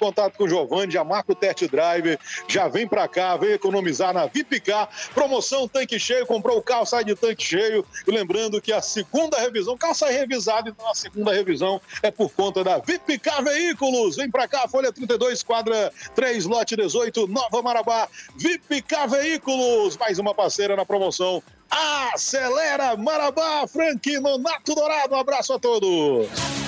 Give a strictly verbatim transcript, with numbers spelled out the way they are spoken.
contato com o Giovanni, já marca o test drive, já vem pra cá, vem economizar na Vipcar. Promoção tanque cheio, comprou o carro, sai de tanque cheio. E lembrando que a segunda revisão, o carro sai revisado, então a segunda revisão é por conta da Vipcar Veículos. Vem pra cá, Folha trinta e dois, quadra três, lote dezoito, Nova Marabá. Vipcar Veículos, mais uma parceira na promoção. Acelera Marabá, Frank Nonato Dourado. Um abraço a todos.